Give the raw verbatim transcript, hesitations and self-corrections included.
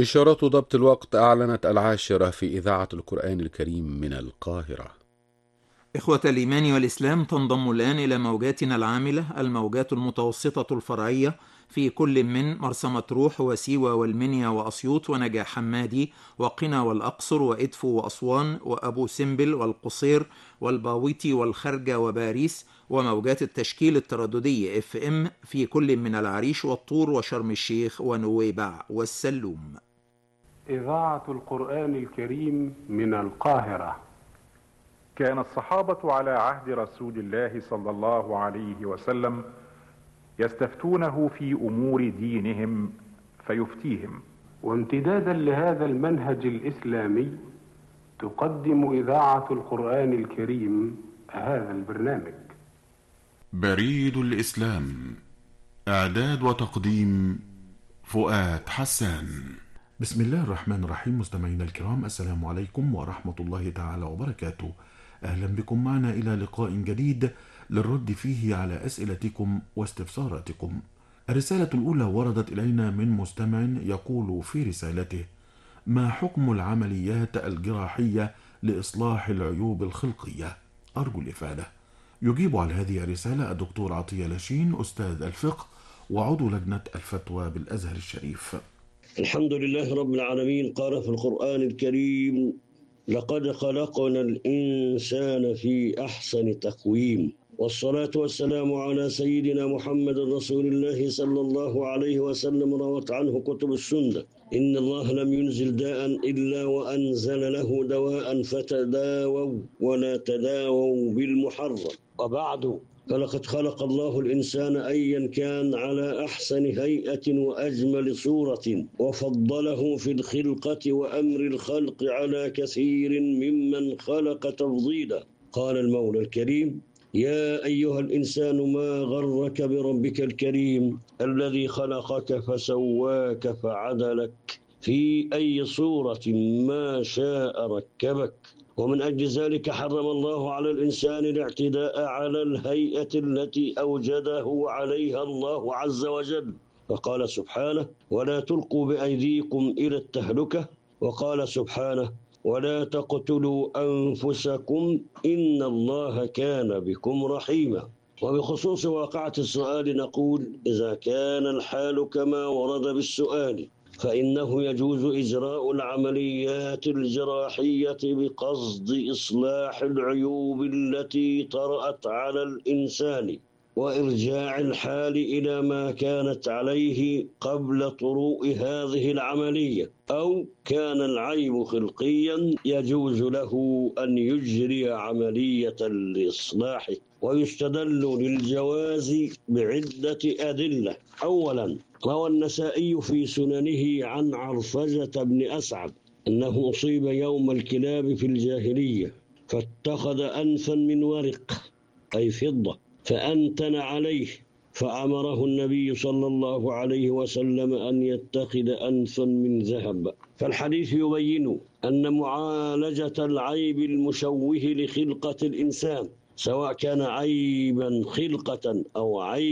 إشارات ضبط الوقت أعلنت العاشرة في إذاعة القرآن الكريم من القاهرة. إخوة الإيمان والإسلام، تنضم الآن إلى موجاتنا العاملة الموجات المتوسطة الفرعية في كل من مرسى مطروح وسيوة والمنيا وأسيوط ونجع حمادي وقنا والأقصر وإدفو وأسوان وأبو سمبل والقصير والباويتي والخرجة وباريس، وموجات التشكيل الترددي اف ام في كل من العريش والطور وشرم الشيخ ونويبع والسلوم. إذاعة القرآن الكريم من القاهرة. كان الصحابة على عهد رسول الله صلى الله عليه وسلم يستفتونه في أمور دينهم فيفتيهم، وامتدادا لهذا المنهج الإسلامي تقدم إذاعة القرآن الكريم هذا البرنامج. بريد الإسلام، إعداد وتقديم فؤاد حسان. بسم الله الرحمن الرحيم. مستمعينا الكرام، السلام عليكم ورحمة الله تعالى وبركاته. أهلا بكم معنا إلى لقاء جديد للرد فيه على أسئلتكم واستفساراتكم. الرسالة الأولى وردت إلينا من مستمع يقول في رسالته: ما حكم العمليات الجراحية لإصلاح العيوب الخلقية؟ أرجو الإفادة. يجيب على هذه الرسالة الدكتور عطية لاشين، أستاذ الفقه وعضو لجنة الفتوى بالأزهر الشريف. الحمد لله رب العالمين. قال في القرآن الكريم: لقد خلقنا الإنسان في أحسن تقويم. والصلاة والسلام على سيدنا محمد رسول الله صلى الله عليه وسلم. روت عنه كتب السنة: إن الله لم ينزل داء إلا وأنزل له دواء فتداووا ولا تداووا بالمحرم. وبعد، فلقد خلق الله الإنسان أيا كان على أحسن هيئة وأجمل صورة، وفضله في الخلقة وأمر الخلق على كثير ممن خلق تفضيلا. قال المولى الكريم: يا أيها الإنسان ما غرك بربك الكريم الذي خلقك فسواك فعدلك في أي صورة ما شاء ركبك. ومن أجل ذلك حرم الله على الإنسان الاعتداء على الهيئة التي أوجده عليها الله عز وجل، فقال سبحانه: ولا تلقوا بأيديكم إلى التهلكة. وقال سبحانه: ولا تقتلوا أنفسكم إن الله كان بكم رحيما. وبخصوص واقعة السؤال نقول: إذا كان الحال كما ورد بالسؤال فإنه يجوز إجراء العمليات الجراحية بقصد إصلاح العيوب التي طرأت على الإنسان وإرجاع الحال إلى ما كانت عليه قبل طروء هذه العملية، أو كان العيب خلقيا يجوز له أن يجري عملية لإصلاحه. ويستدل للجواز بعدة أدلة. أولا، روى النسائي في سننه عن عرفجة بن أسعد أنه أصيب يوم الكلاب في الجاهلية فاتخذ أنفا من ورق أي فضة فأنتن عليه، فأمره النبي صلى الله عليه وسلم أن يتخذ أنفا من ذهب. فالحديث يبين أن معالجة العيب المشوه لخلقة الإنسان، سواء كان عيبا خلقة أو عيب